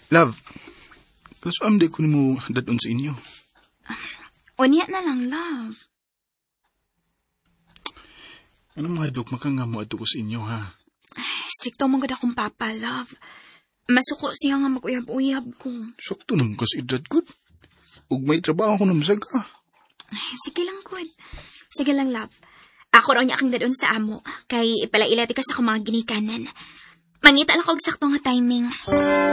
Love, kaso am di ko ni mo dadon sa inyo. Unya na lang, love. Anong mahadok makangamo ato ko sa inyo, ha? Stricto mong gada kong papa, love. Masuko siya nga mag-uyab-uyab ko. Sakto naman ka sa edad ko. Ug may trabaho ko naman ka. Sige lang, good. Sige lang, love. Ako raw niya akong dadon sa amo. Kay ipalailati ka sa akong mga ginikanan. Mangita lang ko og sakto nga timing.